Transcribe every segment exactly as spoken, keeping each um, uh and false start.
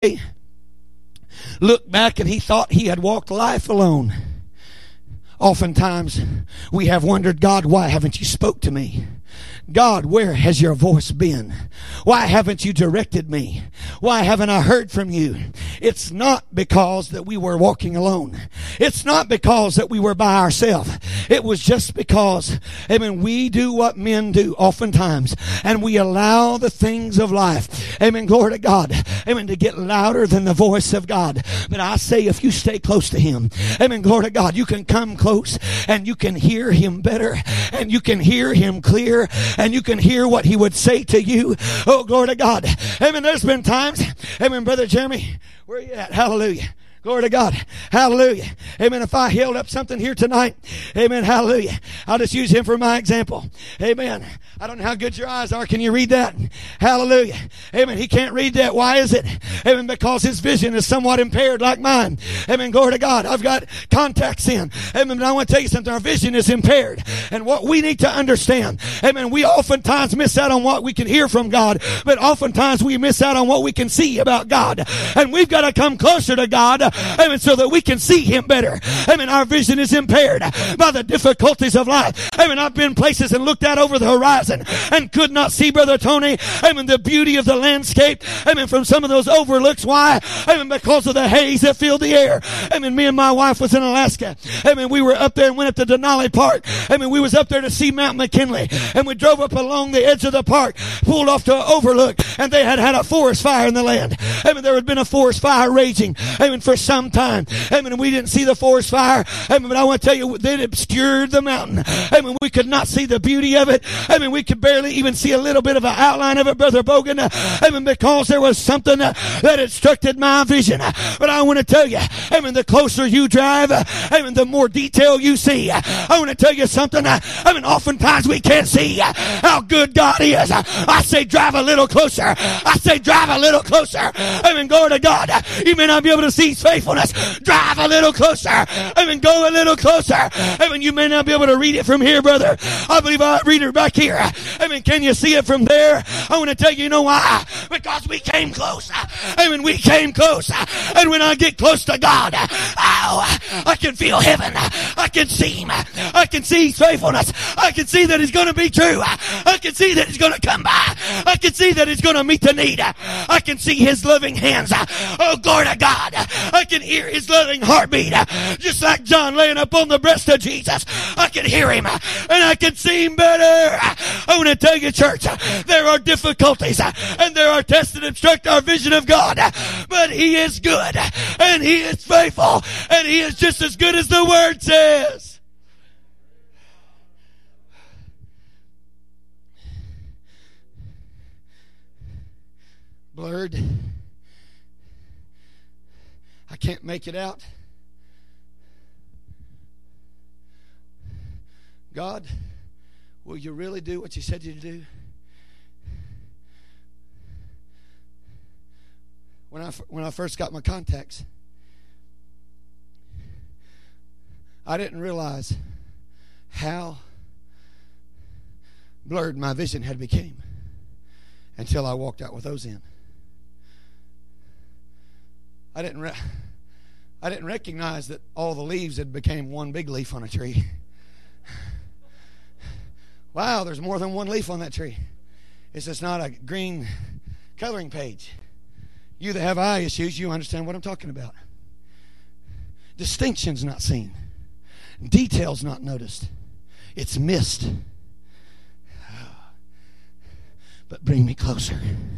looked back and he thought he had walked life alone. Oftentimes we have wondered, God, why haven't you spoke to me? God, where has your voice been? Why haven't you directed me? Why haven't I heard from you? It's not because that we were walking alone. It's not because that we were by ourselves. It was just because, amen, we do what men do oftentimes, and we allow the things of life, amen, glory to God, amen, to get louder than the voice of God. But I say, if you stay close to Him, amen, glory to God, you can come close and you can hear Him better, and you can hear Him clear, and you can hear what He would say to you. Oh, glory to God. Amen. There's been times, amen, Brother Jeremy, where are you at? Hallelujah. Glory to God. Hallelujah. Amen. If I held up something here tonight, amen, hallelujah, I'll just use him for my example. Amen. I don't know how good your eyes are. Can you read that? Hallelujah. Amen. He can't read that. Why is it? Amen. Because his vision is somewhat impaired like mine. Amen. Glory to God. I've got contacts in. Amen. But I want to tell you something. Our vision is impaired. And what we need to understand, amen, we oftentimes miss out on what we can hear from God, but oftentimes we miss out on what we can see about God. And we've got to come closer to God, amen, so that we can see Him better. Amen. Our vision is impaired by the difficulties of life. Amen. I've been places and looked out over the horizon and could not see, Brother Tony, amen, the beauty of the landscape, amen, from some of those overlooks. Why? Amen, because of the haze that filled the air. Amen. Me and my wife was in Alaska. Amen. We were up there and went up to Denali Park. Amen. We was up there to see Mount McKinley, and we drove up along the edge of the park, pulled off to an overlook, and they had had a forest fire in the land. Amen. There had been a forest fire raging, amen, for some time. Amen. And we didn't see the forest fire. Amen. But I want to tell you, it obscured the mountain. Amen. We could not see the beauty of it. Amen. We could barely even see a little bit of an outline of it, Brother Bogan. Amen. Because there was something that obstructed my vision. But I want to tell you, amen, the closer you drive, amen, the more detail you see. I want to tell you something. I mean, oftentimes we can't see how good God is. I say drive a little closer. I say drive a little closer. Amen. Glory to God. You may not be able to see His faithfulness. Drive a little closer. Amen. Go a little closer. Amen. You may not be able to read it from here, brother. I believe I read it back here. Amen. Can you see it from there? I want to tell you, you know why? Because we came close. Amen. We came close. And when I get close to God, oh, I can feel heaven. I can see Him. I can see His faithfulness. I can see that He's going to be true. I can see that He's going to come by. I can see that He's going to meet the need. I can see His loving hands. Oh, glory to God. I can hear His loving heartbeat. Just like John laying up on the breast of Jesus. I can hear Him and I can see Him better. I want to tell you, church, there are difficulties and there are tests that obstruct our vision of God. But He is good and He is faithful and He is just as good as the Word says. Blurred. I can't make it out. God, will you really do what you said you'd do? When I, when I first got my contacts, I didn't realize how blurred my vision had become until I walked out with those in. I didn't re- I didn't recognize that all the leaves had become one big leaf on a tree. Wow, there's more than one leaf on that tree. It's just not a green coloring page. You that have eye issues, you understand what I'm talking about. Distinction's not seen. Details not noticed. It's missed. But bring me closer.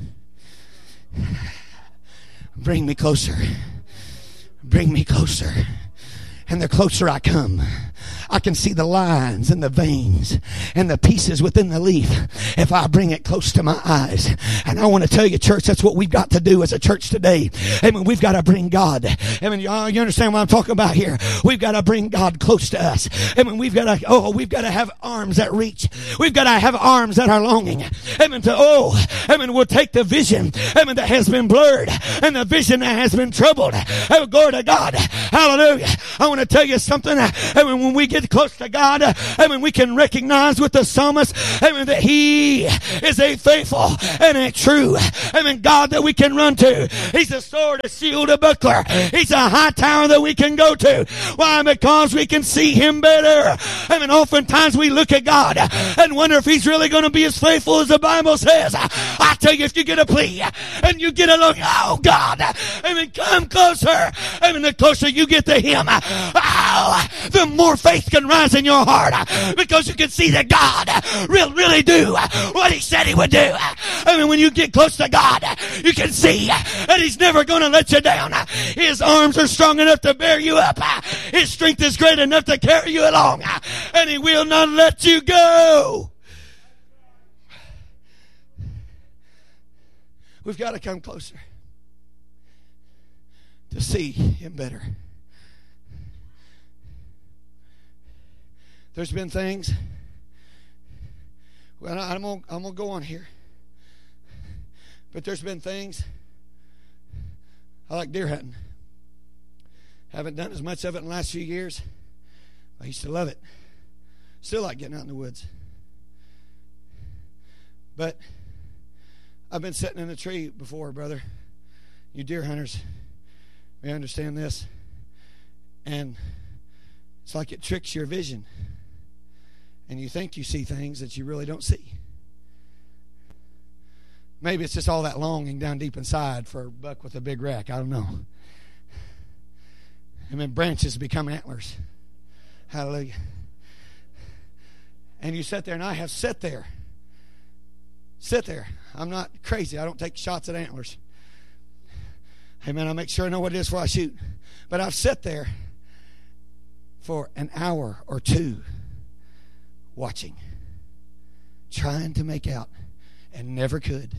Bring me closer. Bring me closer. And the closer I come, I can see the lines and the veins and the pieces within the leaf if I bring it close to my eyes. And I want to tell you, church, that's what we've got to do as a church today. Amen. We've got to bring God. Amen. You understand what I'm talking about here? We've got to bring God close to us. Amen. We've got to, oh, we've got to have arms that reach. We've got to have arms that are longing. Amen. To, oh, amen. We'll take the vision, amen, that has been blurred and the vision that has been troubled. Oh, glory to God. Hallelujah. I want to tell you something. Amen. When we get get close to God, amen, we can recognize with the psalmist, amen, that He is a faithful and a true, amen, God that we can run to. He's a sword, a shield, a buckler. He's a high tower that we can go to. Why? Because we can see Him better. Amen. Oftentimes we look at God and wonder if He's really going to be as faithful as the Bible says. I tell you, if you get a plea and you get a look, oh God, amen, come closer. Amen. The closer you get to Him, oh, the more faith can rise in your heart, because you can see that God will really do what He said He would do. I mean, when you get close to God, you can see that He's never going to let you down. His arms are strong enough to bear you up. His strength is great enough to carry you along, and He will not let you go. We've got to come closer to see Him better. There's been things, well, I'm gonna, I'm gonna go on here, but there's been things. I like deer hunting. Haven't done as much of it in the last few years. I used to love it. Still like getting out in the woods. But I've been sitting in a tree before, brother. You deer hunters may understand this. And it's like it tricks your vision. And you think you see things that you really don't see. Maybe it's just all that longing down deep inside for a buck with a big rack. I don't know. And then branches become antlers. Hallelujah. And you sit there, and I have sat there. Sit there. I'm not crazy. I don't take shots at antlers. Amen. I make sure I know what it is before I shoot. But I've sat there for an hour or two watching, trying to make out, and never could.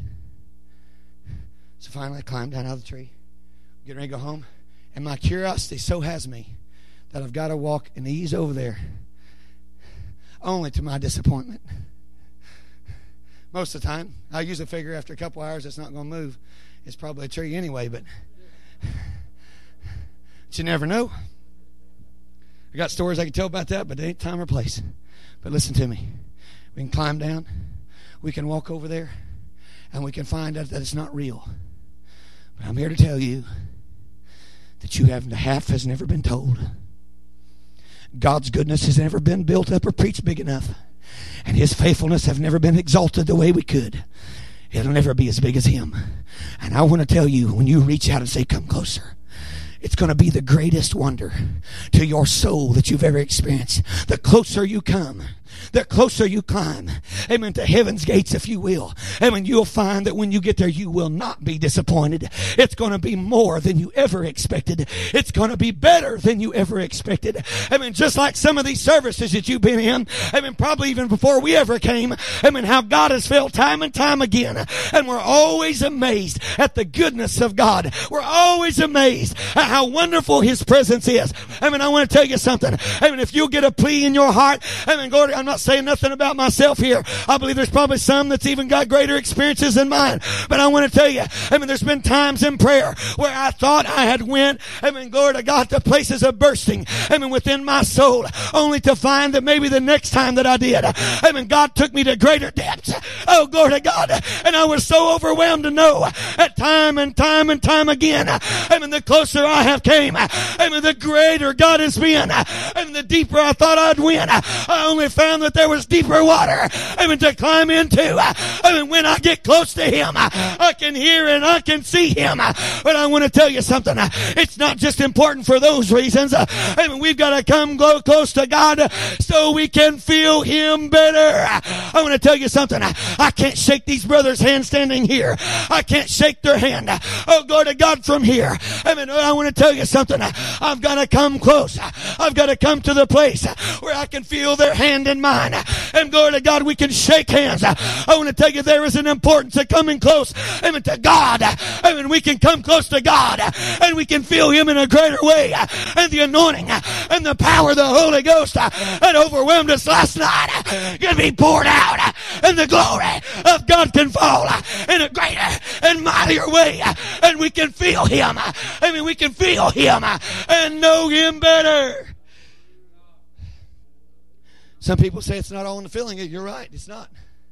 So finally I climbed down out of the tree, getting ready to go home, and my curiosity so has me that I've got to walk and ease over there, only to my disappointment. Most of the time, I usually figure after a couple hours it's not going to move. It's probably a tree anyway, but, but you never know. I got stories I can tell about that, but it ain't time or place. But listen to me. We can climb down. We can walk over there. And we can find out that it's not real. But I'm here to tell you that you have half has never been told. God's goodness has never been built up or preached big enough. And His faithfulness have never been exalted the way we could. It'll never be as big as Him. And I want to tell you, when you reach out and say, come closer, it's going to be the greatest wonder to your soul that you've ever experienced. The closer you come, the closer you climb, amen, to heaven's gates, if you will. Amen, you'll find that when you get there, you will not be disappointed. It's going to be more than you ever expected. It's going to be better than you ever expected. Amen, just like some of these services that you've been in, amen, probably even before we ever came, amen, how God has felt time and time again. And we're always amazed at the goodness of God. We're always amazed at how wonderful His presence is. Amen, I want to tell you something. Amen, if you'll get a plea in your heart, amen, Lord, I'm not saying nothing about myself here. I believe there's probably some that's even got greater experiences than mine. But I want to tell you, I mean, there's been times in prayer where I thought I had went, I mean, glory to God, to places of bursting, I mean, within my soul, only to find that maybe the next time that I did, I mean, God took me to greater depths. Oh, glory to God. And I was so overwhelmed to know at time and time and time again, I mean, the closer I have came, I mean, the greater God has been. I mean, the deeper I thought I'd win, I only found that there was deeper water, I mean, to climb into. I mean, when I get close to Him, I can hear and I can see Him. But I want to tell you something. It's not just important for those reasons. I mean, we've got to come close to God so we can feel Him better. I want to tell you something. I can't shake these brothers' hand standing here. I can't shake their hand. Oh, glory to God, from here. I mean, I want to tell you something. I've got to come close. I've got to come to the place where I can feel their hand in mine. And glory to God, we can shake hands. I want to tell you, there is an importance to coming close, amen, to God. I mean, we can come close to God and we can feel Him in a greater way. And the anointing and the power of the Holy Ghost that overwhelmed us last night can be poured out, and the glory of God can fall in a greater and mightier way. And we can feel Him. I mean, we can feel Him and know Him better. Some people say it's not all in the feeling. You're right. It's not.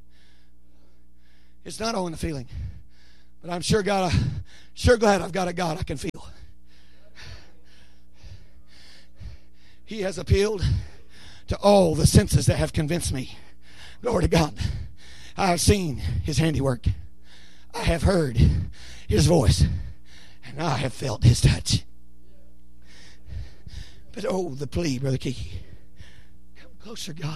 It's not all in the feeling. But I'm sure God, sure glad I've got a God I can feel. He has appealed to all the senses that have convinced me. Glory to God. I have seen His handiwork. I have heard His voice. And I have felt His touch. But oh, the plea, Brother Kiki. Come closer, God.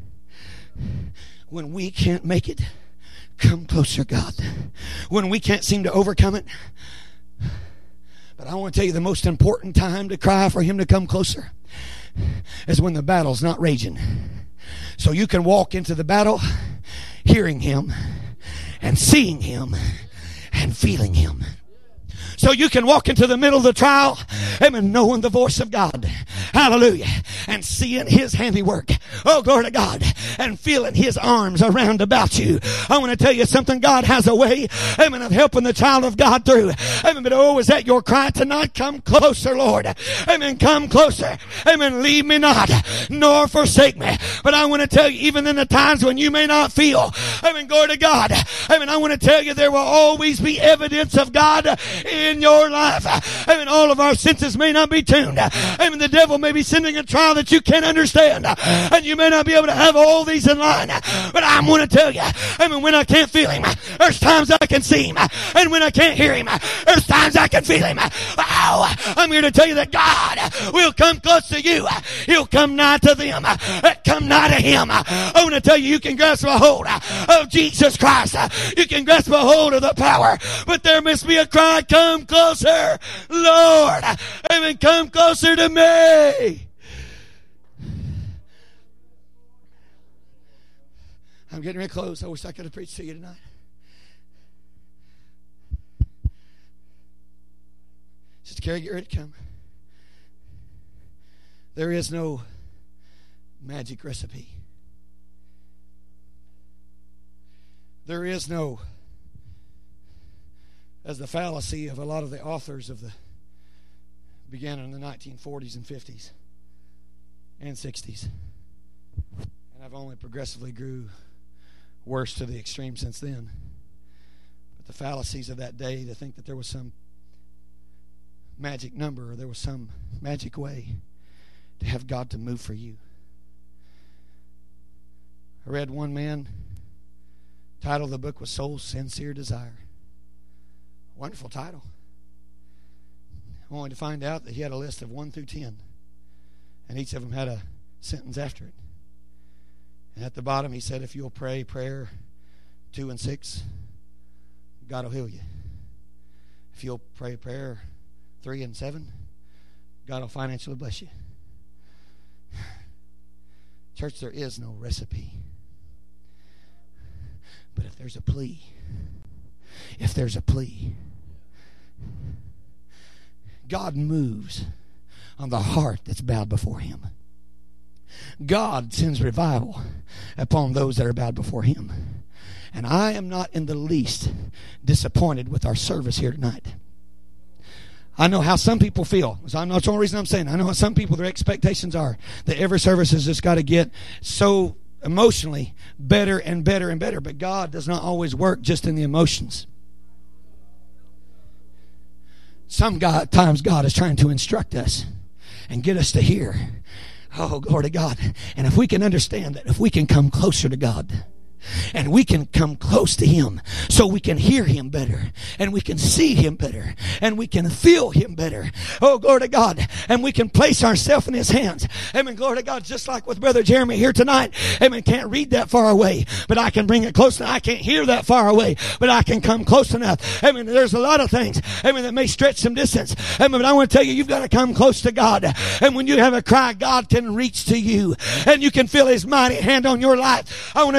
When we can't make it, come closer, God. When we can't seem to overcome it. But I want to tell you the most important time to cry for Him to come closer is when the battle's not raging. So you can walk into the battle hearing Him and seeing Him and feeling Him. So you can walk into the middle of the trial, amen, knowing the voice of God. Hallelujah. And seeing His handiwork. Oh, glory to God. And feeling His arms around about you. I want to tell you something. God has a way, amen, of helping the child of God through. Amen. But oh, is that your cry tonight? Come closer, Lord. Amen. Come closer. Amen. Leave me not, nor forsake me. But I want to tell you, even in the times when you may not feel, amen, glory to God. Amen. I want to tell you, there will always be evidence of God in in your life. Amen. All of our senses may not be tuned. Amen. The devil may be sending a trial that you can't understand. And you may not be able to have all these in line. But I'm going to tell you, amen, when I can't feel Him, there's times I can see Him. And when I can't hear Him, there's times I can feel Him. Oh, I'm here to tell you that God will come close to you. He'll come nigh to them that come nigh to Him. I want to tell you, you can grasp a hold of Jesus Christ. You can grasp a hold of the power. But there must be a cry, come closer, Lord. Amen. Come closer to me. I'm getting ready to close. I wish I could have preached to you tonight. Sister Carrie, get ready to come. There is no magic recipe. There is no, as the fallacy of a lot of the authors of the began in the nineteen forties and fifties and sixties. And I've only progressively grew worse to the extreme since then. But the fallacies of that day to think that there was some magic number or there was some magic way to have God to move for you. I read one man, title of the book was Soul's Sincere Desire. Wonderful title. Only to find out that he had a list of one through ten. And each of them had a sentence after it. And at the bottom he said, if you'll pray prayer two and six, God will heal you. If you'll pray prayer three and seven, God will financially bless you. Church, there is no recipe. But if there's a plea, if there's a plea, God moves on the heart that's bowed before Him. God sends revival upon those that are bowed before Him. And I am not in the least disappointed with our service here tonight. I know how some people feel. So I'm not the only reason I'm saying. I know how some people, their expectations are that every service has just got to get so emotionally better and better and better. But God does not always work just in the emotions. Some God, times God is trying to instruct us and get us to hear. Oh, glory to God. And if we can understand that, if we can come closer to God, and we can come close to Him so we can hear Him better, and we can see Him better, and we can feel Him better. Oh, glory to God. And we can place ourselves in His hands. Amen. Glory to God. Just like with Brother Jeremy here tonight. Amen. Can't read that far away, but I can bring it close. I can't hear that far away, but I can come close enough. Amen. There's a lot of things, amen, that may stretch some distance. Amen. But I want to tell you, you've got to come close to God. And when you have a cry, God can reach to you, and you can feel His mighty hand on your life. I want to tell you, if you're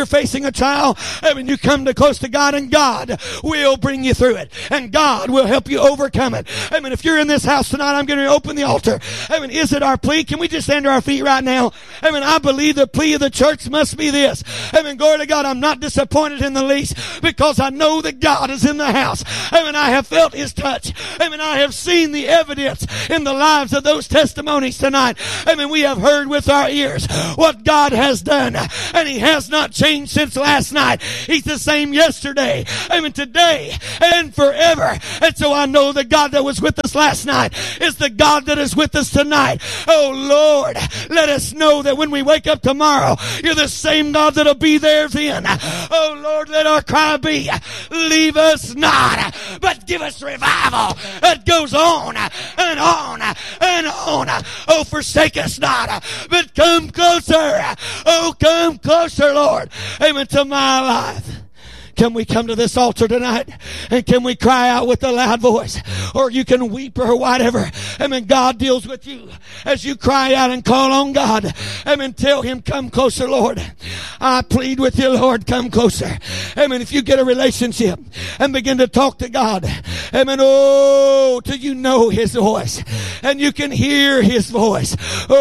you're facing a trial, amen, you come to close to God and God will bring you through it. And God will help you overcome it. Amen. If you're in this house tonight, I'm going to open the altar. Amen. Is it our plea? Can we just stand to our feet right now? Amen. I believe the plea of the church must be this. Amen. Glory to God. I'm not disappointed in the least because I know that God is in the house. Amen. I have felt His touch. Amen. I have seen the evidence in the lives of those testimonies tonight. Amen. We have heard with our ears what God has done. And He has not changed since last night. He's the same yesterday. Amen. Today and forever. And so I know the God that was with us last night is the God that is with us tonight. Oh Lord, let us know that when we wake up tomorrow, You're the same God that'll be there then. Oh Lord, let our cry be, leave us not, but give us revival that goes on and on and on. Oh, forsake us not, but come closer. Oh, come closer, Lord. Amen, to my life. Can we come to this altar tonight and can we cry out with a loud voice? Or you can weep or whatever. Amen. God deals with you as you cry out and call on God. Amen. Tell Him, come closer, Lord. I plead with you, Lord, come closer. Amen. If you get a relationship and begin to talk to God. Amen. Oh, till you know His voice and you can hear His voice.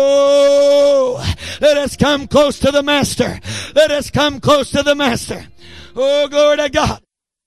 Oh, let us come close to the Master. Let us come close to the Master. Oh, glory to God.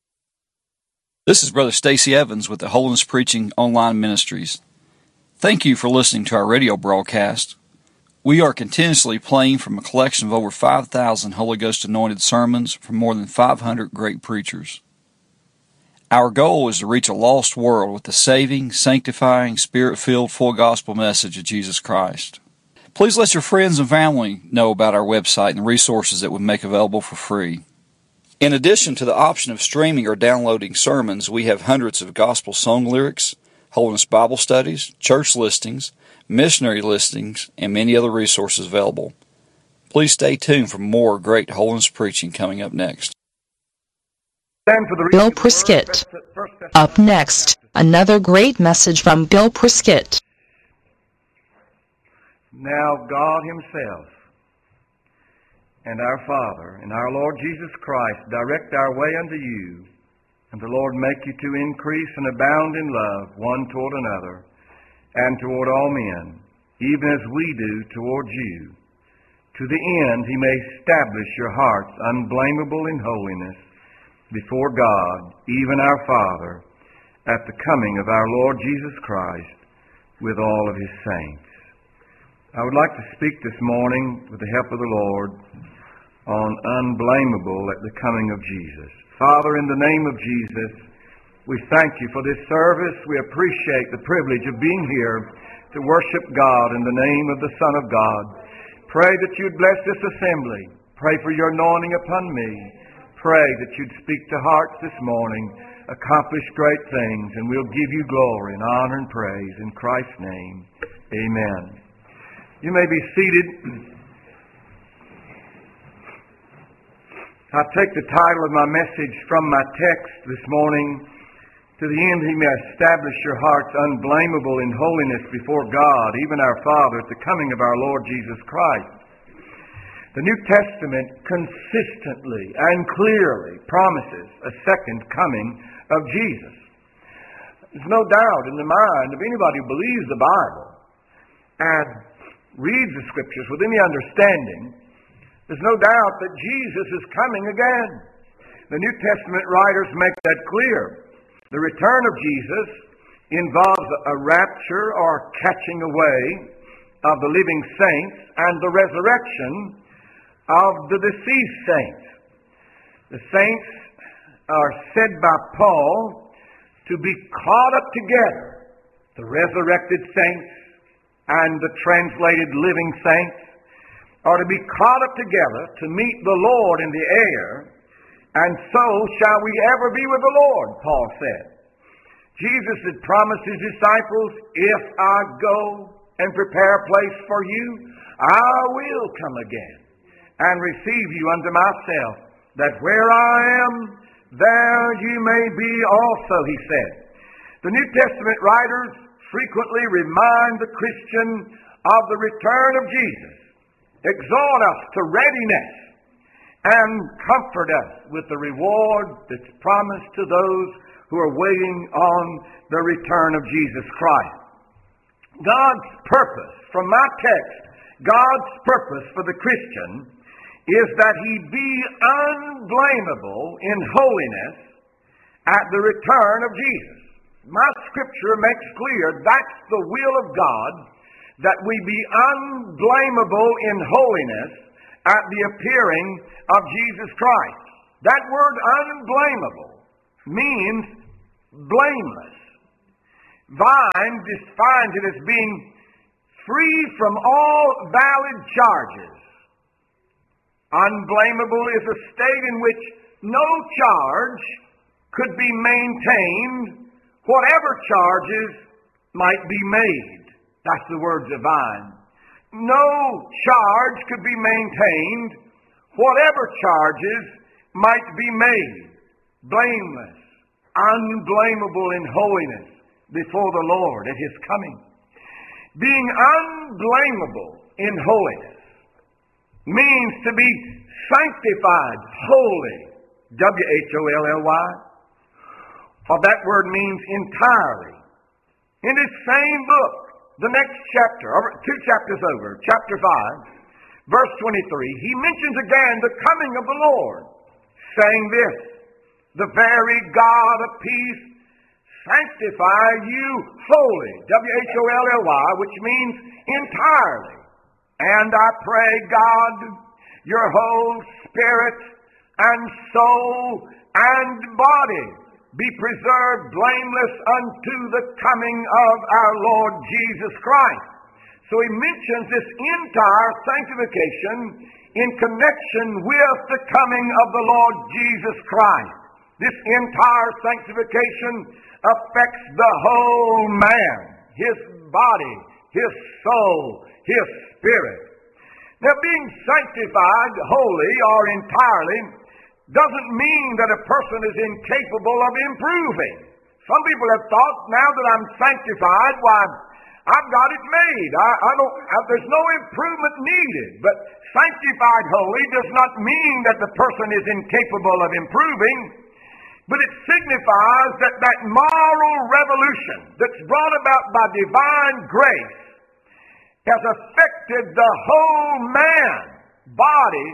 This is Brother Stacy Evans with the Holiness Preaching Online Ministries. Thank you for listening to our radio broadcast. We are continuously playing from a collection of over five thousand Holy Ghost anointed sermons from more than five hundred great preachers. Our goal is to reach a lost world with the saving, sanctifying, Spirit-filled, full gospel message of Jesus Christ. Please let your friends and family know about our website and the resources that we make available for free. In addition to the option of streaming or downloading sermons, we have hundreds of gospel song lyrics, Holiness Bible studies, church listings, missionary listings, and many other resources available. Please stay tuned for more great holiness preaching coming up next. Bill Prescott. Up next, another great message from Bill Prescott. Now God Himself and our Father, and our Lord Jesus Christ, direct our way unto you, and the Lord make you to increase and abound in love one toward another, and toward all men, even as we do toward you, to the end He may establish your hearts unblameable in holiness before God, even our Father, at the coming of our Lord Jesus Christ with all of His saints. I would like to speak this morning, with the help of the Lord, on unblameable at the coming of Jesus. Father, in the name of Jesus, we thank you for this service. We appreciate the privilege of being here to worship God in the name of the Son of God. Pray that you'd bless this assembly. Pray for your anointing upon me. Pray that you'd speak to hearts this morning, accomplish great things, and we'll give you glory and honor and praise in Christ's name. Amen. You may be seated. I take the title of my message from my text this morning, to the end He may establish your hearts unblameable in holiness before God, even our Father, at the coming of our Lord Jesus Christ. The New Testament consistently and clearly promises a second coming of Jesus. There's no doubt in the mind of anybody who believes the Bible and reads the Scriptures with any understanding. There's no doubt that Jesus is coming again. The New Testament writers make that clear. The return of Jesus involves a rapture or catching away of the living saints and the resurrection of the deceased saints. The saints are said by Paul to be caught up together, the resurrected saints and the translated living saints are to be caught up together to meet the Lord in the air, and so shall we ever be with the Lord, Paul said. Jesus had promised His disciples, if I go and prepare a place for you, I will come again and receive you unto myself, that where I am, there you may be also, He said. The New Testament writers frequently remind the Christian of the return of Jesus, exhort us to readiness, and comfort us with the reward that's promised to those who are waiting on the return of Jesus Christ. God's purpose, from my text, God's purpose for the Christian is that he be unblameable in holiness at the return of Jesus. My scripture makes clear that's the will of God, that we be unblameable in holiness at the appearing of Jesus Christ. That word unblameable means blameless. Vine defines it as being free from all valid charges. Unblameable is a state in which no charge could be maintained, whatever charges might be made. That's the word divine. No charge could be maintained, whatever charges might be made. Blameless, unblameable in holiness before the Lord at his coming. Being unblameable in holiness means to be sanctified, holy, W H O L L Y. Or that word means entirely. In this same book, the next chapter, or two chapters over, chapter five, verse twenty-three, he mentions again the coming of the Lord, saying this, the very God of peace sanctify you wholly, W H O L L Y, which means entirely. And I pray, God, your whole spirit and soul and body be preserved blameless unto the coming of our Lord Jesus Christ. So he mentions this entire sanctification in connection with the coming of the Lord Jesus Christ. This entire sanctification affects the whole man, his body, his soul, his spirit. Now, being sanctified wholly or entirely doesn't mean that a person is incapable of improving. Some people have thought, now that I'm sanctified, why, I've got it made. I, I don't. I, there's no improvement needed. But sanctified wholly does not mean that the person is incapable of improving. But it signifies that that moral revolution that's brought about by divine grace has affected the whole man, body,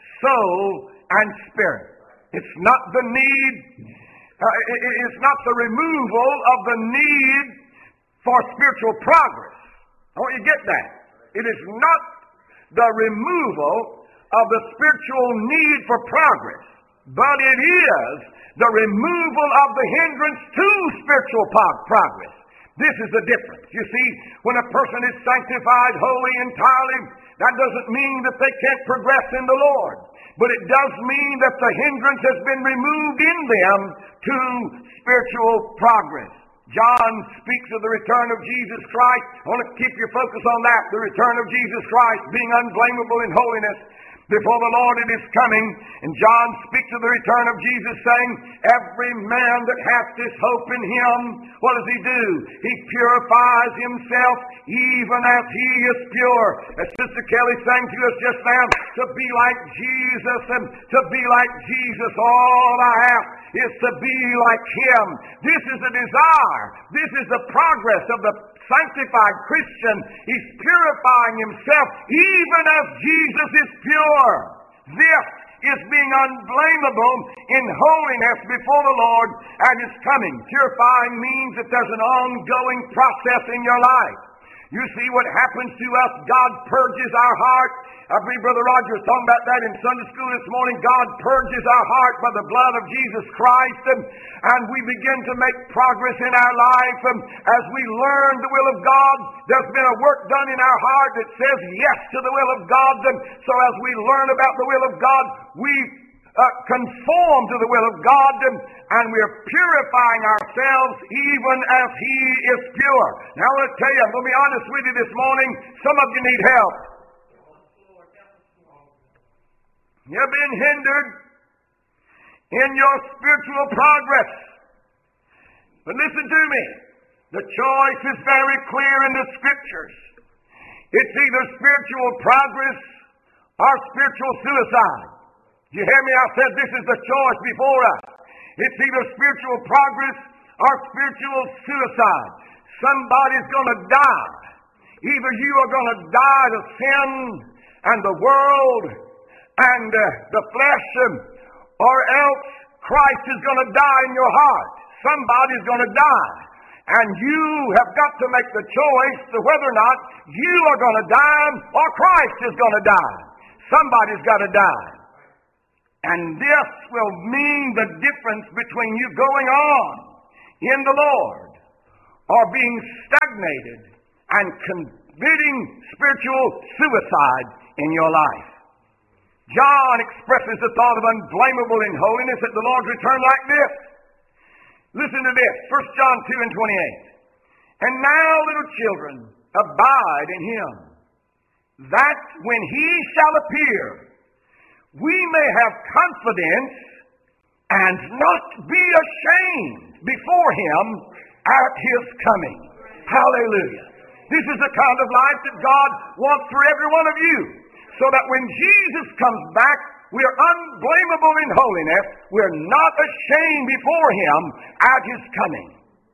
soul, and spirit. It's not the need, uh, it, it's not the removal of the need for spiritual progress. I want you to get that. It is not the removal of the spiritual need for progress, but it is the removal of the hindrance to spiritual progress. This is the difference. You see, when a person is sanctified wholly, entirely, that doesn't mean that they can't progress in the Lord. But it does mean that the hindrance has been removed in them to spiritual progress. John speaks of the return of Jesus Christ. I want to keep your focus on that. The return of Jesus Christ being unblameable in holiness before the Lord it is coming. And John speaks of the return of Jesus, saying, every man that hath this hope in him, what does he do? He purifies himself even as he is pure. As Sister Kelly sang to us just now, to be like Jesus, and to be like Jesus, all I have is to be like him. This is the desire. This is the progress of the sanctified Christian. He's purifying himself even as Jesus is pure. This is being unblameable in holiness before the Lord at his coming. Purifying means that there's an ongoing process in your life. You see what happens to us. God purges our heart. I believe Brother Roger was talking about that in Sunday school this morning. God purges our heart by the blood of Jesus Christ, and, and we begin to make progress in our life. And as we learn the will of God, there's been a work done in our heart that says yes to the will of God. And so as we learn about the will of God, we uh, conform to the will of God, and, and we're purifying ourselves even as he is pure. Now I want to tell you, I'm going to be honest with you this morning, some of you need help. You're being hindered in your spiritual progress. But listen to me. The choice is very clear in the Scriptures. It's either spiritual progress or spiritual suicide. You hear me? I said this is the choice before us. It's either spiritual progress or spiritual suicide. Somebody's going to die. Either you are going to die to sin and the world and uh, the flesh, um, or else Christ is going to die in your heart. Somebody's going to die. And you have got to make the choice to whether or not you are going to die or Christ is going to die. Somebody's got to die. And this will mean the difference between you going on in the Lord or being stagnated and committing spiritual suicide in your life. John expresses the thought of unblameable in holiness at the Lord's return like this. Listen to this, First John two and twenty-eight. And now, little children, abide in Him, that when He shall appear, we may have confidence and not be ashamed before Him at His coming. Hallelujah. This is the kind of life that God wants for every one of you, so that when Jesus comes back, we are unblameable in holiness. We're not ashamed before Him at His coming.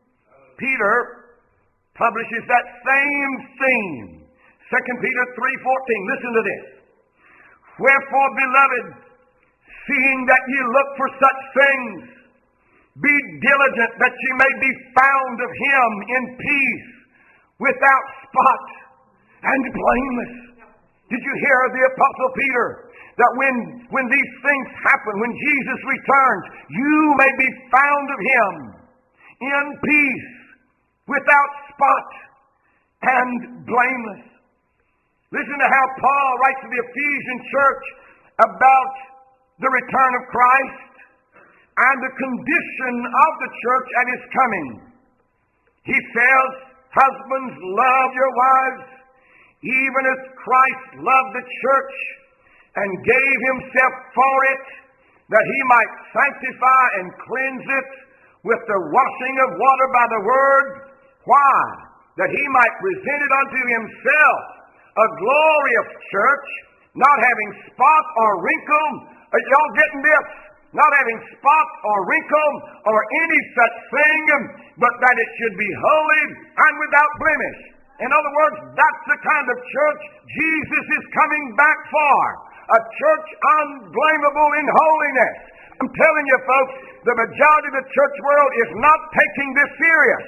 Peter publishes that same theme. Second Peter three fourteen. Listen to this. Wherefore, beloved, seeing that ye look for such things, be diligent that ye may be found of Him in peace, without spot and blameless. Did you hear the Apostle Peter? That when, when these things happen, when Jesus returns, you may be found of Him in peace, without spot and blameless. Listen to how Paul writes to the Ephesian church about the return of Christ and the condition of the church at His coming. He says, husbands, love your wives, even as Christ loved the church and gave Himself for it, that He might sanctify and cleanse it with the washing of water by the Word. Why? That He might present it unto Himself a glorious church, not having spot or wrinkle. Are y'all getting this? Not having spot or wrinkle or any such thing, but that it should be holy and without blemish. In other words, that's the kind of church Jesus is coming back for. A church unblameable in holiness. I'm telling you, folks, the majority of the church world is not taking this serious.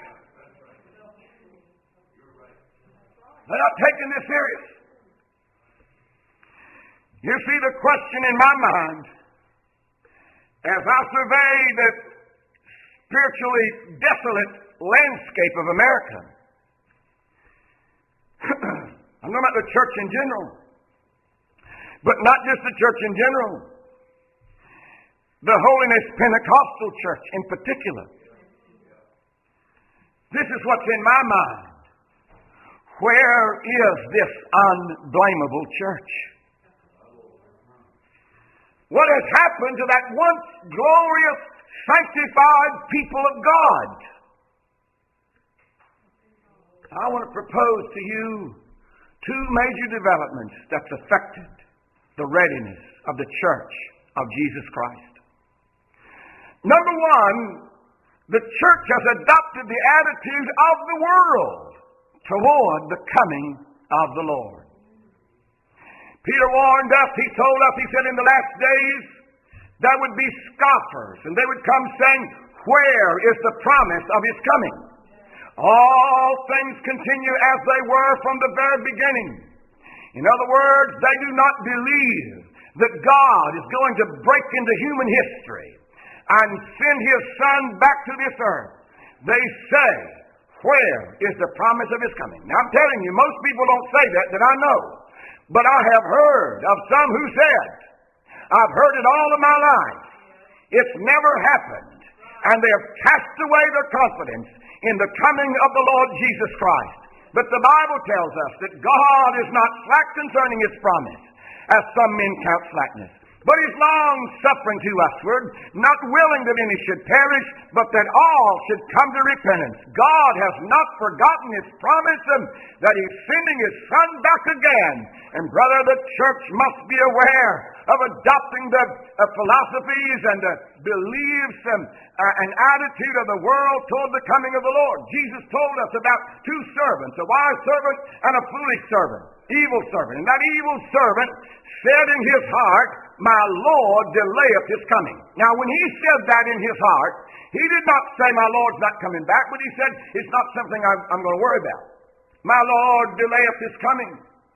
They're not taking this serious. You see, the question in my mind, as I survey the spiritually desolate landscape of America, I'm talking about the church in general, but not just the church in general, the Holiness Pentecostal church in particular. This is what's in my mind. Where is this unblameable church? What has happened to that once glorious, sanctified people of God? I want to propose to you two major developments that's affected the readiness of the church of Jesus Christ. Number one, the church has adopted the attitude of the world toward the coming of the Lord. Peter warned us, he told us, he said in the last days there would be scoffers, and they would come saying, where is the promise of His coming? All things continue as they were from the very beginning. In other words, they do not believe that God is going to break into human history and send His Son back to this earth. They say, where is the promise of His coming? Now I'm telling you, most people don't say that, that I know. But I have heard of some who said, I've heard it all of my life. It's never happened. And they have cast away their confidence in the coming of the Lord Jesus Christ. But the Bible tells us that God is not slack concerning His promise, as some men count slackness, but is long-suffering to usward, not willing that any should perish, but that all should come to repentance. God has not forgotten His promise um, that He's sending His Son back again. And brother, the church must be aware of adopting the uh, philosophies and the beliefs and, uh, and attitude of the world toward the coming of the Lord. Jesus told us about two servants, a wise servant and a foolish servant, evil servant. And that evil servant said in his heart, "My Lord delayeth His coming." Now, when he said that in his heart, he did not say, "My Lord's not coming back," but he said, "It's not something I'm, I'm going to worry about. My Lord delayeth His coming."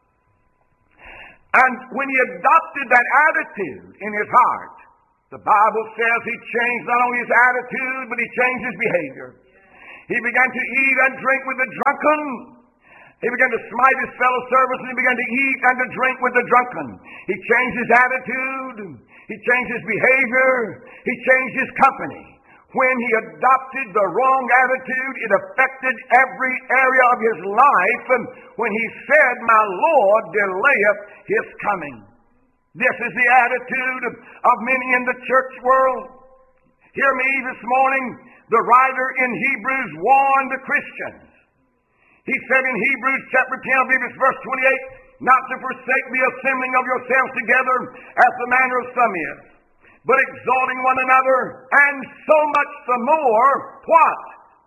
And when he adopted that attitude in his heart, the Bible says he changed not only his attitude, but he changed his behavior. He began to eat and drink with the drunken. He began to smite his fellow servants, and he began to eat and to drink with the drunken. He changed his attitude. He changed his behavior. He changed his company. When he adopted the wrong attitude, it affected every area of his life. And when he said, "My Lord delayeth His coming." This is the attitude of, of many in the church world. Hear me this morning. The writer in Hebrews warned the Christians. He said in Hebrews chapter ten, I believe it's verse twenty-eight, "Not to forsake the assembling of yourselves together, as the manner of some is, but exhorting one another, and so much the more," what?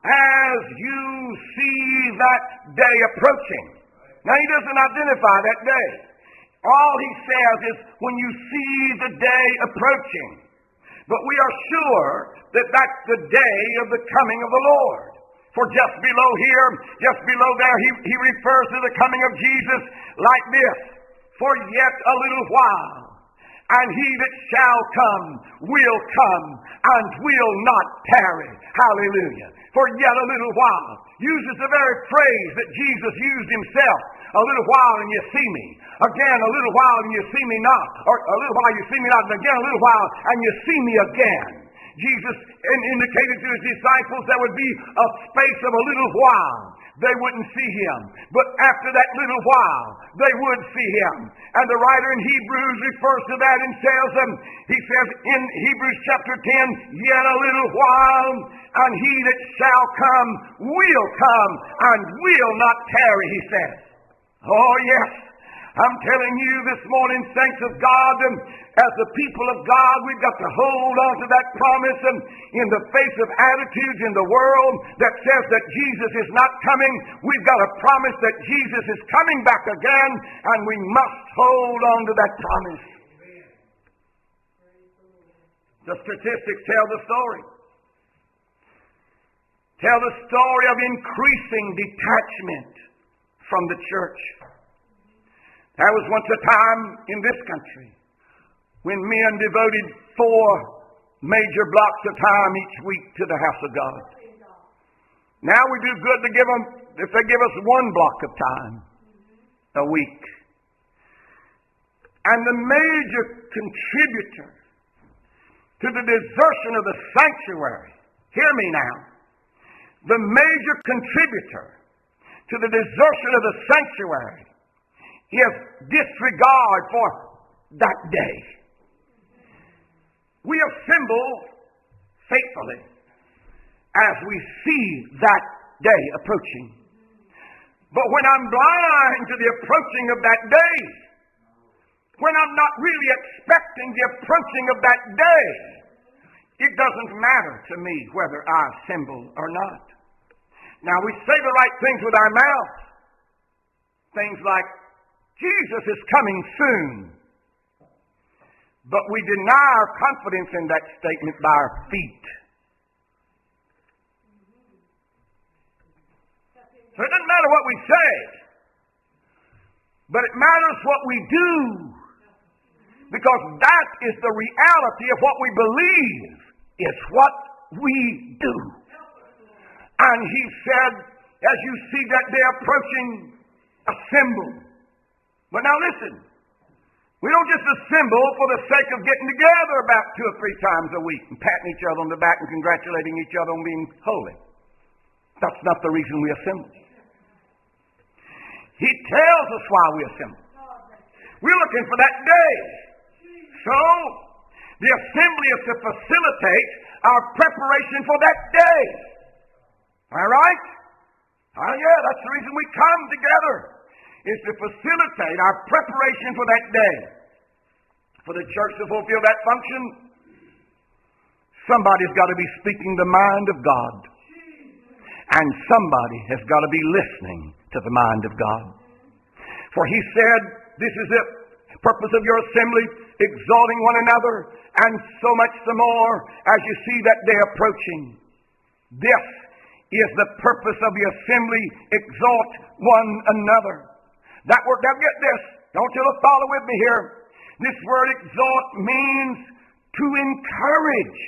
"As you see that day approaching." Now, he doesn't identify that day. All he says is, when you see the day approaching. But we are sure that that's the day of the coming of the Lord. For just below here, just below there, he, he refers to the coming of Jesus like this: "For yet a little while, and He that shall come will come, and will not tarry." Hallelujah. "For yet a little while" uses the very phrase that Jesus used Himself. "A little while and you see me. Again, a little while and you see me not. Or a little while you see me not. And again, a little while and you see me again." Jesus indicated to His disciples there would be a space of a little while. They wouldn't see Him. But after that little while, they would see Him. And the writer in Hebrews refers to that and says, um, he says in Hebrews chapter ten, "Yet a little while, and He that shall come will come, and will not tarry," he says. Oh, yes. I'm telling you this morning, saints of God, um, as the people of God, we've got to hold on to that promise um, in the face of attitudes in the world that says that Jesus is not coming. We've got a promise that Jesus is coming back again, and we must hold on to that promise. The statistics tell the story. Tell the story of increasing detachment from the church. There was once a time in this country when men devoted four major blocks of time each week to the house of God. Now we do good to give them, if they give us one block of time a week. And the major contributor to the desertion of the sanctuary, hear me now, the major contributor to the desertion of the sanctuary is disregard for that day. We assemble faithfully as we see that day approaching. But when I'm blind to the approaching of that day, when I'm not really expecting the approaching of that day, it doesn't matter to me whether I assemble or not. Now, we say the right things with our mouth. Things like, "Jesus is coming soon." But we deny our confidence in that statement by our feet. So it doesn't matter what we say, but it matters what we do. Because that is the reality of what we believe, is what we do. And He said, as you see that day approaching, assemble. But now listen, we don't just assemble for the sake of getting together about two or three times a week and patting each other on the back and congratulating each other on being holy. That's not the reason we assemble. He tells us why we assemble. We're looking for that day. So, the assembly is to facilitate our preparation for that day. All right? Oh, yeah, that's the reason we come together, is to facilitate our preparation for that day. For the church to fulfill that function, somebody's got to be speaking the mind of God. And somebody has got to be listening to the mind of God. For he said, this is the purpose of your assembly, exalting one another, and so much the more as you see that day approaching. This is the purpose of the assembly, exalt one another. That word, now get this, don't you follow with me here. This word exalt means to encourage.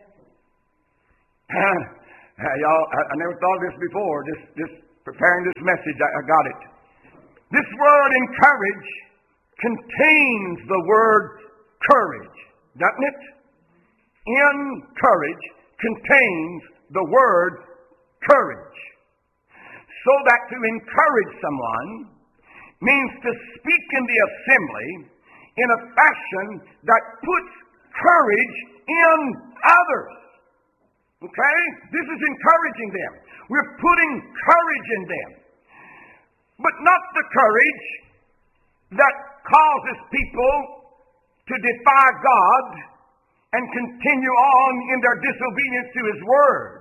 Uh, uh, y'all, I, I never thought of this before. Just, just preparing this message, I, I got it. This word encourage contains the word courage, doesn't it? Encourage contains the word courage. So that to encourage someone means to speak in the assembly in a fashion that puts courage in others. Okay? This is encouraging them. We're putting courage in them. But not the courage that causes people to defy God and continue on in their disobedience to His Word.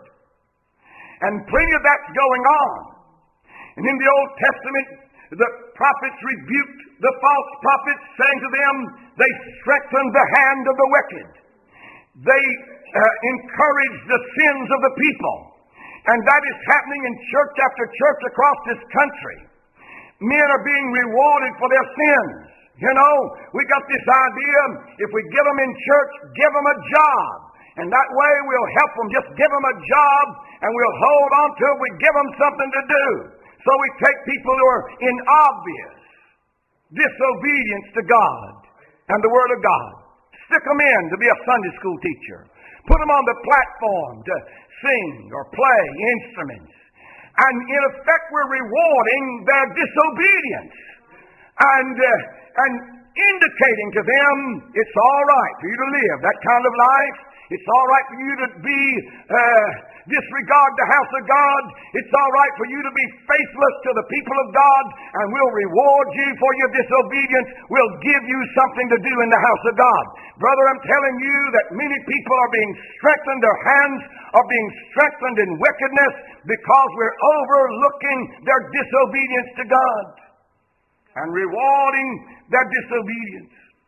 And plenty of that's going on. And in the Old Testament, the prophets rebuked the false prophets, saying to them, they strengthened the hand of the wicked. They uh, encouraged the sins of the people. And that is happening in church after church across this country. Men are being rewarded for their sins. You know, we got this idea, if we get them in church, give them a job. And that way we'll help them. Just give them a job and we'll hold on to it. We give them something to do. So we take people who are in obvious disobedience to God and the Word of God. Stick them in to be a Sunday school teacher. Put them on the platform to sing or play instruments. And in effect, we're rewarding their disobedience. And, uh, and indicating to them it's all right for you to live that kind of life. It's all right for you to be uh, disregard the house of God. It's all right for you to be faithless to the people of God, and we'll reward you for your disobedience. We'll give you something to do in the house of God. Brother, I'm telling you that many people are being strengthened. Their hands are being strengthened in wickedness because we're overlooking their disobedience to God and rewarding their disobedience.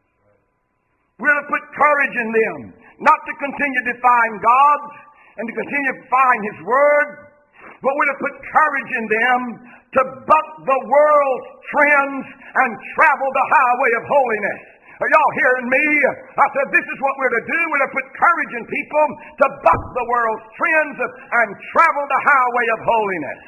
We're to put courage in them, not to continue defying God and to continue defying His Word, but we're to put courage in them to buck the world's trends and travel the highway of holiness. Are y'all hearing me? I said this is what we're to do. We're to put courage in people to buck the world's trends and travel the highway of holiness.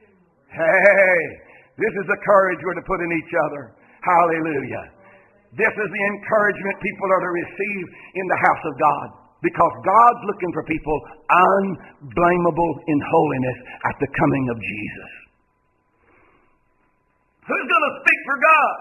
Hey, this is the courage we're to put in each other. Hallelujah. This is the encouragement people are to receive in the house of God. Because God's looking for people unblameable in holiness at the coming of Jesus. Who's going to speak for God?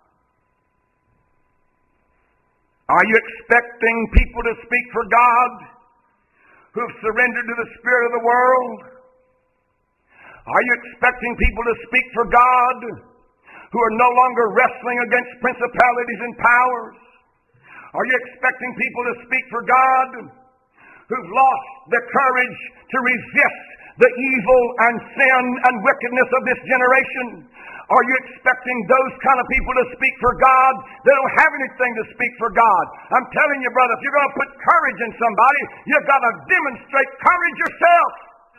Are you expecting people to speak for God who've surrendered to the spirit of the world? Are you expecting people to speak for God who are no longer wrestling against principalities and powers? Are you expecting people to speak for God who've lost the courage to resist the evil and sin and wickedness of this generation? Are you expecting those kind of people to speak for God? They don't have anything to speak for God. I'm telling you, brother, if you're going to put courage in somebody, you've got to demonstrate courage yourself.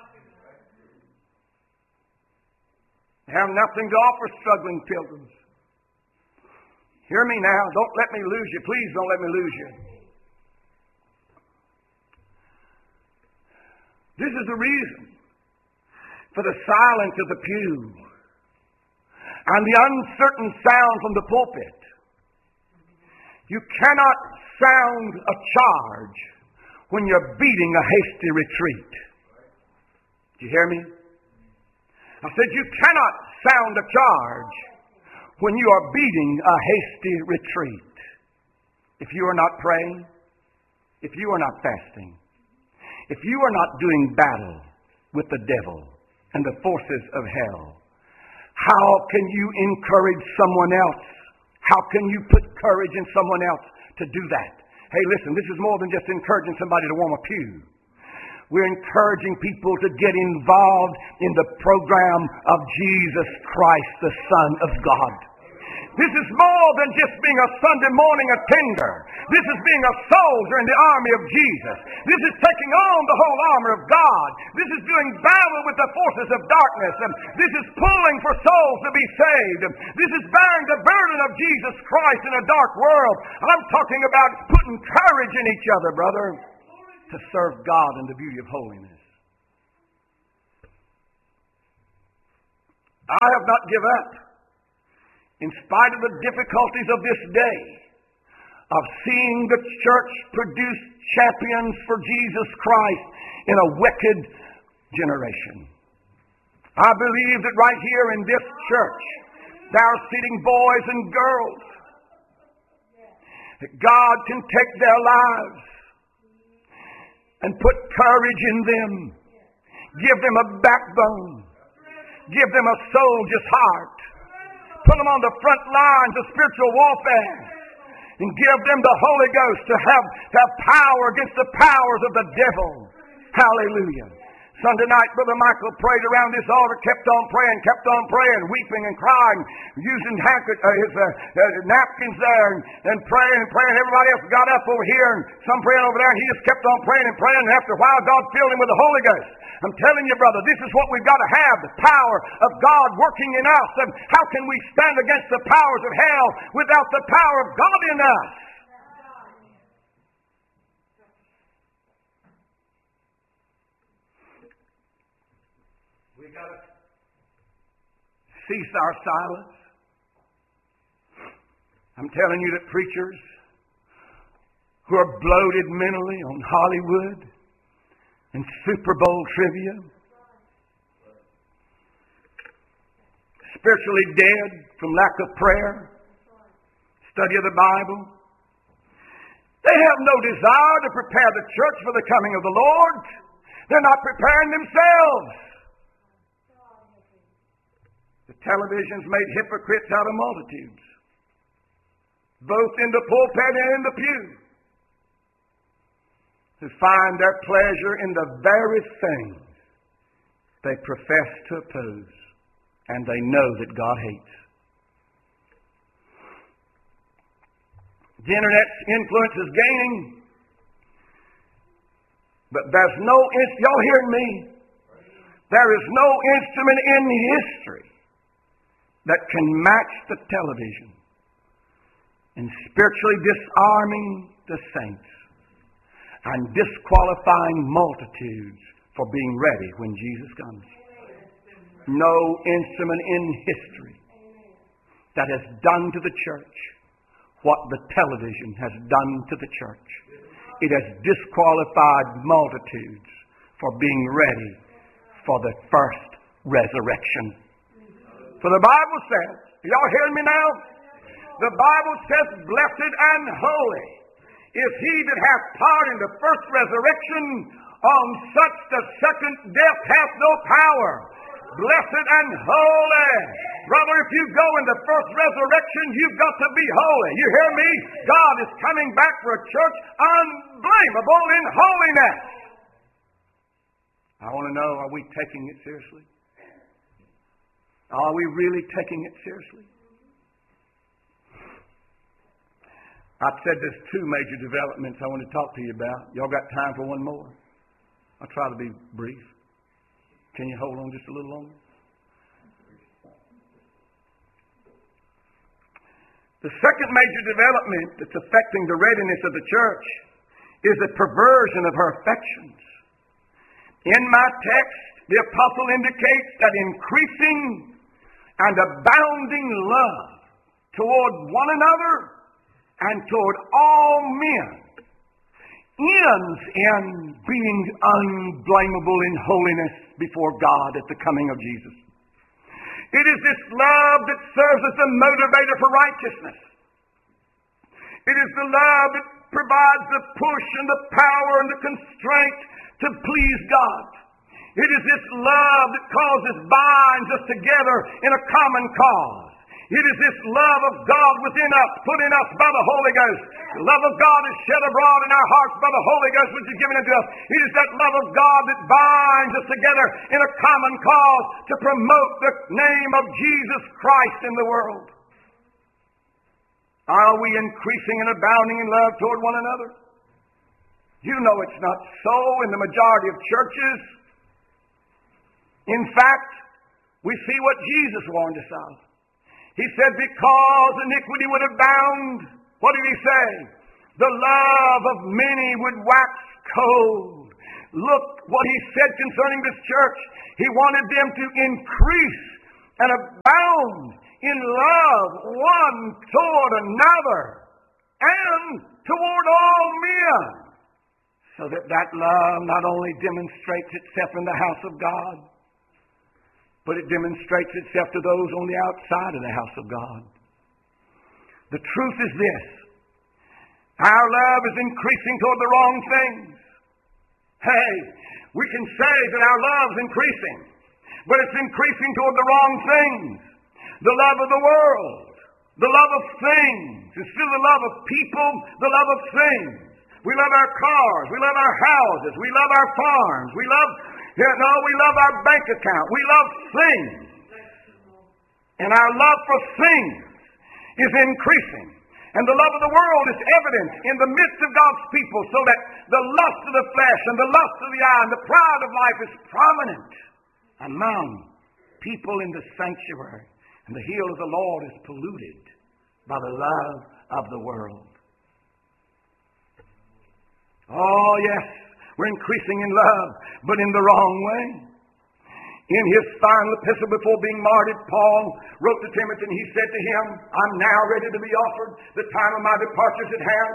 You have nothing to offer struggling pilgrims. Hear me now. Don't let me lose you. Please don't let me lose you. This is the reason for the silence of the pew and the uncertain sound from the pulpit. You cannot sound a charge when you're beating a hasty retreat. Did you hear me? I said you cannot sound a charge when you are beating a hasty retreat. if you are not praying, if you are not fasting, if you are not doing battle with the devil and the forces of hell, how can you encourage someone else? How can you put courage in someone else to do that? Hey, listen, this is more than just encouraging somebody to warm a pew. We're encouraging people to get involved in the program of Jesus Christ, the Son of God. This is more than just being a Sunday morning attender. This is being a soldier in the army of Jesus. This is taking on the whole armor of God. This is doing battle with the forces of darkness. This is pulling for souls to be saved. This is bearing the burden of Jesus Christ in a dark world. I'm talking about putting courage in each other, brother, to serve God in the beauty of holiness. I have not given up. In spite of the difficulties of this day, of seeing the church produce champions for Jesus Christ in a wicked generation. I believe that right here in this church, there are sitting boys and girls, that God can take their lives and put courage in them, give them a backbone, give them a soldier's heart, put them on the front lines of spiritual warfare, and give them the Holy Ghost to have, to have power against the powers of the devil. Hallelujah. Sunday night, Brother Michael prayed around this altar, kept on praying, kept on praying, weeping and crying, using handker- uh, his uh, uh, napkins there, and, and praying and praying. Everybody else got up over here, and some praying over there, and he just kept on praying and praying, and after a while, God filled him with the Holy Ghost. I'm telling you, brother, this is what we've got to have, the power of God working in us. And how can we stand against the powers of hell without the power of God in us? We've got to cease our silence. I'm telling you that preachers who are bloated mentally on Hollywood and Super Bowl trivia, spiritually dead from lack of prayer, study of the Bible. They have no desire to prepare the church for the coming of the Lord. They're not preparing themselves. The television's made hypocrites out of multitudes, both in the pulpit and in the pew, who find their pleasure in the very things they profess to oppose, and they know that God hates. The Internet's influence is gaining, but there's no, y'all hearing me? There is no instrument in history that can match the television in spiritually disarming the saints and disqualifying multitudes for being ready when Jesus comes. No instrument in history that has done to the church what the television has done to the church. It has disqualified multitudes for being ready for the first resurrection. For the Bible says, y'all hearing me now? The Bible says, blessed and holy is he that hath part in the first resurrection. On such the second death hath no power. Blessed and holy. Brother, if you go in the first resurrection, you've got to be holy. You hear me? God is coming back for a church unblameable in holiness. I want to know, are we taking it seriously? Are we really taking it seriously? I've said there's two major developments I want to talk to you about. Y'all got time for one more? I'll try to be brief. Can you hold on just a little longer? The second major development that's affecting the readiness of the church is the perversion of her affections. In my text, the apostle indicates that increasing and abounding love toward one another and toward all men ends in being unblameable in holiness before God at the coming of Jesus. It is this love that serves as the motivator for righteousness. It is the love that provides the push and the power and the constraint to please God. It is this love that causes, binds us together in a common cause. It is this love of God within us, put in us by the Holy Ghost. The love of God is shed abroad in our hearts by the Holy Ghost, which is given unto us. It is that love of God that binds us together in a common cause to promote the name of Jesus Christ in the world. Are we increasing and abounding in love toward one another? You know it's not so in the majority of churches. In fact, we see what Jesus warned us of. He said, because iniquity would abound, what did he say? The love of many would wax cold. Look what he said concerning this church. He wanted them to increase and abound in love one toward another and toward all men, so that that love not only demonstrates itself in the house of God, but it demonstrates itself to those on the outside of the house of God. The truth is this: our love is increasing toward the wrong things. Hey, we can say that our love is increasing, but it's increasing toward the wrong things. The love of the world, the love of things, instead of the love of people, the love of things. We love our cars, we love our houses, we love our farms, we love, no, we love our bank account, we love things. And our love for things is increasing. And the love of the world is evident in the midst of God's people, so that the lust of the flesh and the lust of the eye and the pride of life is prominent among people in the sanctuary. And the heel of the Lord is polluted by the love of the world. Oh, yes, we're increasing in love, but in the wrong way. In his final epistle before being martyred, Paul wrote to Timothy, and he said to him, I'm now ready to be offered. The time of my departure is at hand.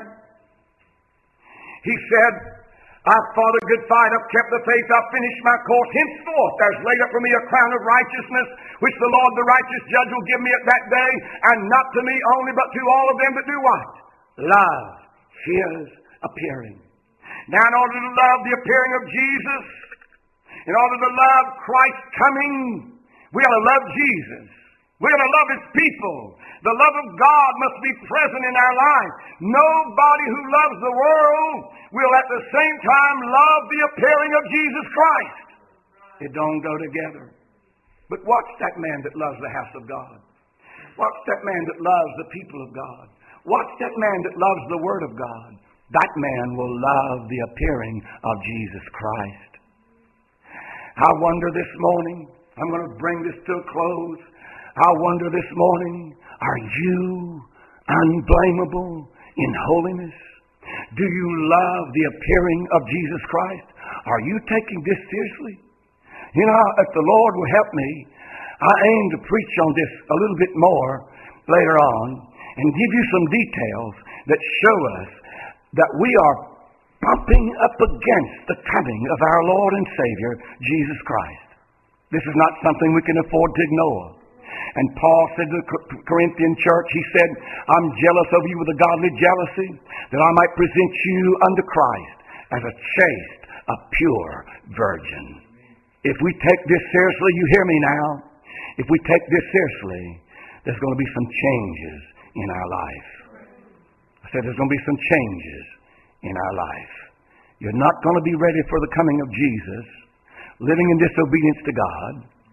He said, I've fought a good fight, I've kept the faith, I've finished my course. Henceforth there's laid up for me a crown of righteousness, which the Lord the righteous judge will give me at that day, and not to me only, but to all of them that do what? Love his appearing. Now, in order to love the appearing of Jesus, in order to love Christ coming, we got to love Jesus. We got to love his people. The love of God must be present in our life. Nobody who loves the world will at the same time love the appearing of Jesus Christ. It don't go together. But watch that man that loves the house of God. Watch that man that loves the people of God. Watch that man that loves the Word of God. That man will love the appearing of Jesus Christ. I wonder this morning, I'm going to bring this to a close. I wonder this morning, are you unblameable in holiness? Do you love the appearing of Jesus Christ? Are you taking this seriously? You know, if the Lord will help me, I aim to preach on this a little bit more later on and give you some details that show us that we are bumping up against the coming of our Lord and Savior, Jesus Christ. This is not something we can afford to ignore. And Paul said to the Corinthian church, he said, I'm jealous of you with a godly jealousy, that I might present you unto Christ as a chaste, a pure virgin. If we take this seriously, you hear me now, if we take this seriously, there's going to be some changes in our life. I said there's going to be some changes in our life. You're not going to be ready for the coming of Jesus, living in disobedience to God,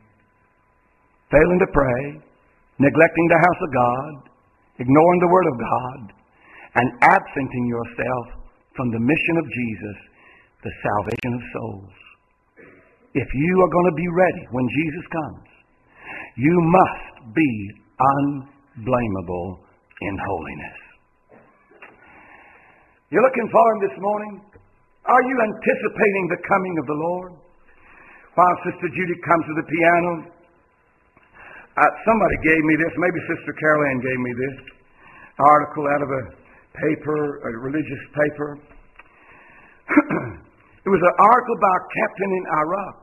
failing to pray, neglecting the house of God, ignoring the Word of God, and absenting yourself from the mission of Jesus, the salvation of souls. If you are going to be ready when Jesus comes, you must be unblameable in holiness. You're looking for him this morning? Are you anticipating the coming of the Lord? While Sister Judy comes to the piano, uh, somebody gave me this, maybe Sister Carol Ann gave me this article out of a paper, a religious paper. It was an article by a captain in Iraq.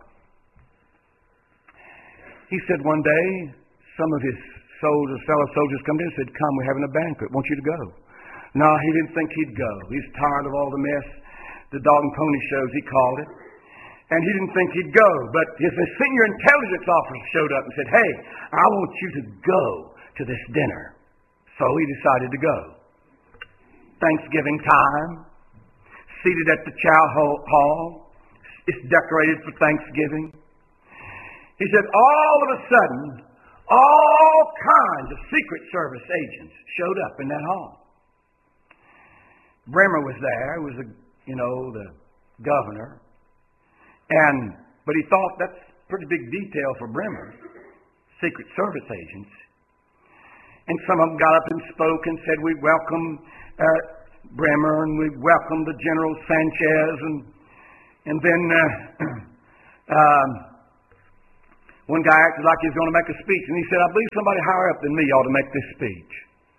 He said one day, some of his soldiers, fellow soldiers come in and said, come, we're having a banquet, I want you to go. No, he didn't think he'd go. He was tired of all the mess, the dog and pony shows, he called it. And he didn't think he'd go. But his senior intelligence officer showed up and said, hey, I want you to go to this dinner. So he decided to go. Thanksgiving time, seated at the chow hall. It's decorated for Thanksgiving. He said, all of a sudden, all kinds of Secret Service agents showed up in that hall. Bremer was there. He was, a, you know, the governor. And but he thought that's pretty big detail for Bremer, Secret Service agents. And some of them got up and spoke and said, we welcome uh, Bremer and we welcome the General Sanchez. And and then uh, um, one guy acted like he was going to make a speech. And he said, I believe somebody higher up than me ought to make this speech.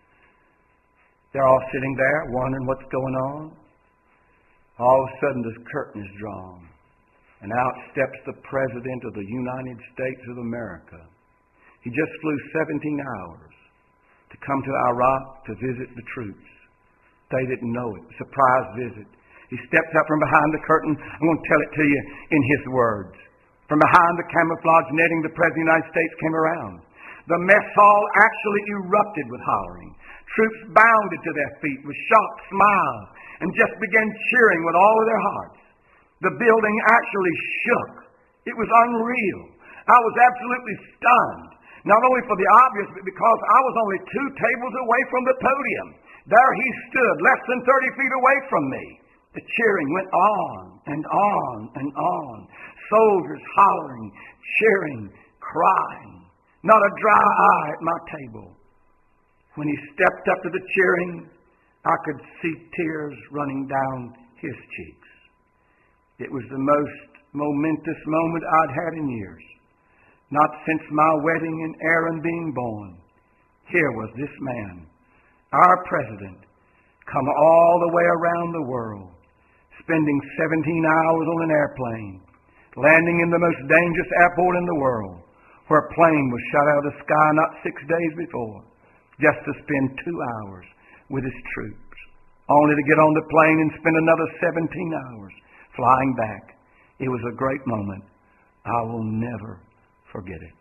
They're all sitting there wondering what's going on. All of a sudden the curtain is drawn. And out steps the President of the United States of America. He just flew seventeen hours to come to Iraq to visit the troops. They didn't know it. A surprise visit. He steps up from behind the curtain. I'm going to tell it to you in his words. From behind the camouflage netting, the President of the United States came around. The mess hall actually erupted with hollering. Troops bounded to their feet with shocked smiles and just began cheering with all of their hearts. The building actually shook. It was unreal. I was absolutely stunned. Not only for the obvious, but because I was only two tables away from the podium. There he stood, less than thirty feet away from me. The cheering went on and on and on. Soldiers hollering, cheering, crying. Not a dry eye at my table. When he stepped up to the cheering, I could see tears running down his cheeks. It was the most momentous moment I'd had in years. Not since my wedding and Aaron being born. Here was this man, our president, come all the way around the world, spending seventeen hours on an airplane, landing in the most dangerous airport in the world, where a plane was shot out of the sky not six days before, just to spend two hours with his troops, only to get on the plane and spend another seventeen hours flying back. It was a great moment. I will never forget it.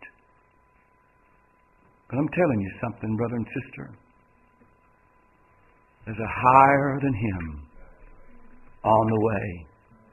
But I'm telling you something, brother and sister. There's a higher than him on the way.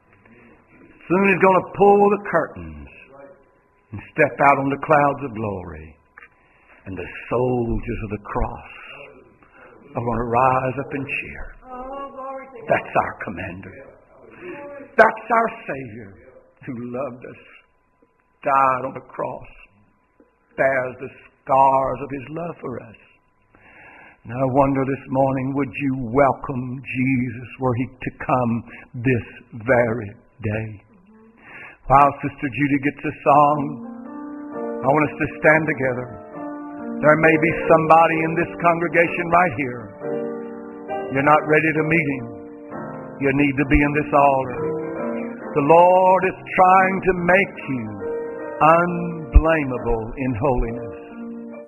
Soon he's going to pull the curtains and step out on the clouds of glory. And the soldiers of the cross are going to rise up and cheer. That's our commander. That's our Savior who loved us, died on the cross, bears the scars of his love for us. And I wonder this morning, would you welcome Jesus were he to come this very day? While Sister Judy gets a song, I want us to stand together. There may be somebody in this congregation right here. You're not ready to meet him. You need to be in this altar. The Lord is trying to make you unblameable in holiness.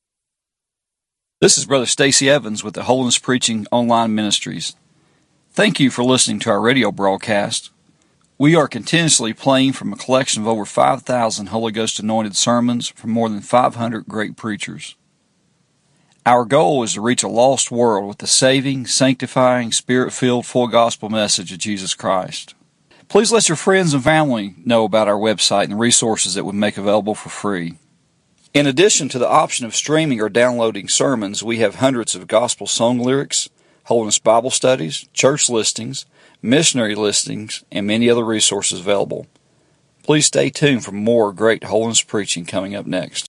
This is Brother Stacy Evans with the Holiness Preaching Online Ministries. Thank you for listening to our radio broadcast. We are continuously playing from a collection of over five thousand Holy Ghost anointed sermons from more than five hundred great preachers. Our goal is to reach a lost world with the saving, sanctifying, Spirit-filled, full gospel message of Jesus Christ. Please let your friends and family know about our website and the resources that we make available for free. In addition to the option of streaming or downloading sermons, we have hundreds of gospel song lyrics, Holiness Bible studies, church listings, missionary listings, and many other resources available. Please stay tuned for more great holiness preaching coming up next.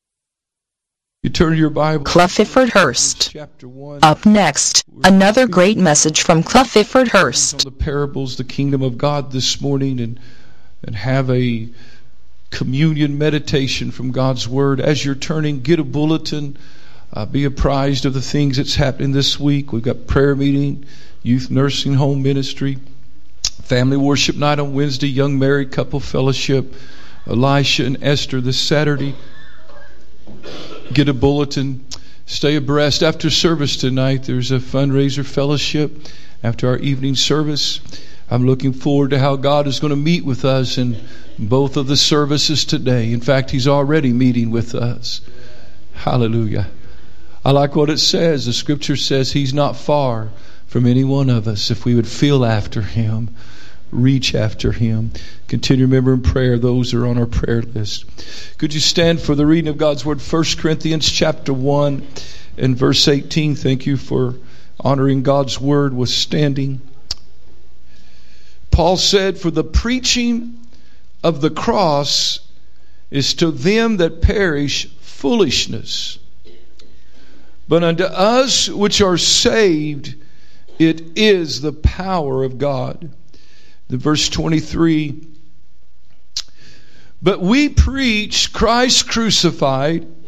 You turn to your Bible. Clefford Hurst. Up next, another great message from Clefford Hurst. The parables, the kingdom of God this morning, and and have a communion meditation from God's Word. As you're turning, get a bulletin. Uh, be apprised of the things that's happening this week. We've got prayer meeting, youth nursing home ministry, family worship night on Wednesday, young married couple fellowship, Elisha and Esther this Saturday. Get a bulletin. stay abreast. After service tonight, there's a fundraiser fellowship after our evening service. I'm looking forward to how God is going to meet with us in both of the services today. In fact, He's already meeting with us. Hallelujah. I like what it says. The scripture says He's not far from any one of us. If we would feel after Him, reach after Him. Continue to remember in prayer those who are on our prayer list. Could you stand for the reading of God's Word? First Corinthians chapter one and verse eighteen. Thank you for honoring God's Word with standing. Paul said, "For the preaching of the cross is to them that perish foolishness, but unto us which are saved it is the power of God." The verse twenty-three, "But we preach Christ crucified,